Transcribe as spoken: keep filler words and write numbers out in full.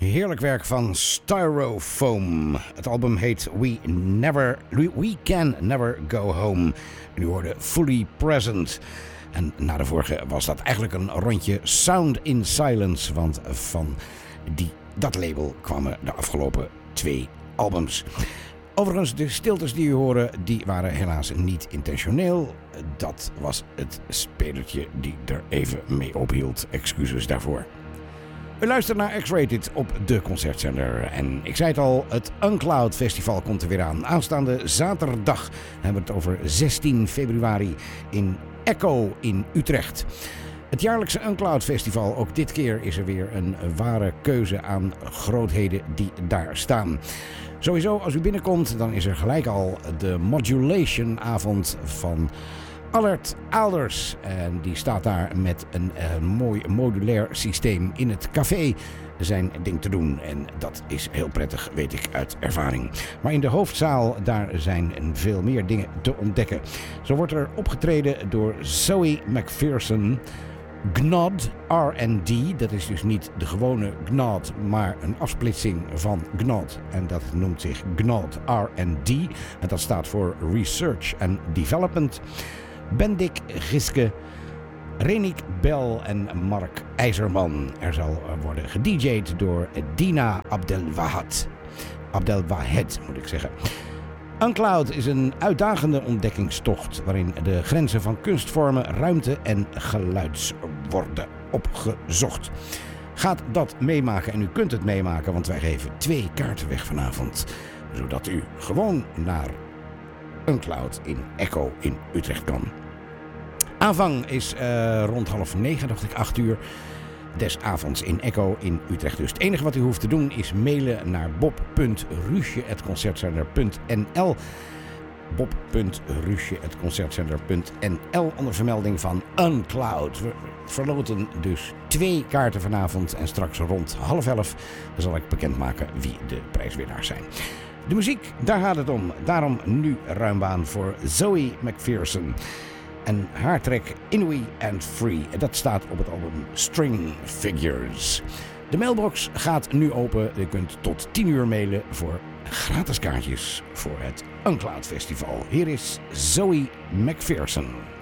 Heerlijk werk van Styrofoam. Het album heet We, Never, We Can Never Go Home. En u hoorde Fully Present. En na de vorige was dat eigenlijk een rondje Sound in Silence. Want van die, dat label kwamen de afgelopen twee albums. Overigens, de stiltes die u hoorde, die waren helaas niet intentioneel. Dat was het spelertje die er even mee ophield. Excuses daarvoor. U luistert naar X-Rated op de concertzender. En ik zei het al, het Uncloud Festival komt er weer aan. Aanstaande zaterdag hebben we het over zestien februari in Echo in Utrecht. Het jaarlijkse Uncloud Festival, ook dit keer is er weer een ware keuze aan grootheden die daar staan. Sowieso, als u binnenkomt, dan is er gelijk al de Modulation avond van Allard Aalders. En die staat daar met een, een mooi modulair systeem in het café zijn ding te doen. En dat is heel prettig, weet ik uit ervaring. Maar in de hoofdzaal, daar zijn veel meer dingen te ontdekken. Zo wordt er opgetreden door Zoe McPherson. Gnod R en D, dat is dus niet de gewone Gnod, maar een afsplitsing van Gnod. En dat noemt zich Gnod R en D. En dat staat voor Research and Development. Bendik Giske, Renik Bel en Mark IJzerman. Er zal worden gedj'd door Dina Abdelwahed. Abdelwahed moet ik zeggen. Uncloud is een uitdagende ontdekkingstocht waarin de grenzen van kunstvormen, ruimte en geluids worden opgezocht. Gaat dat meemaken en u kunt het meemaken, want wij geven twee kaarten weg vanavond. Zodat u gewoon naar Uncloud in Echo in Utrecht kan. Aanvang is uh, rond half negen, dacht ik, acht uur. Des avonds in Echo in Utrecht. Dus het enige wat u hoeft te doen is mailen naar bob punt ruusje apenstaartje concertzender punt n l bob punt ruusje apenstaartje concertzender punt n l onder vermelding van Uncloud. We verloten dus twee kaarten vanavond en straks rond half elf zal ik bekendmaken wie de prijswinnaars zijn. De muziek, daar gaat het om. Daarom nu ruim baan voor Zoe McPherson. En haar track Inouï and Free. Dat staat op het album String Figures. De mailbox gaat nu open. Je kunt tot tien uur mailen voor gratis kaartjes voor het Uncloud Festival. Hier is Zoe McPherson.